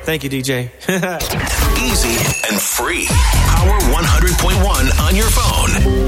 Thank you, DJ. Easy and free. Power 100.1 on your phone.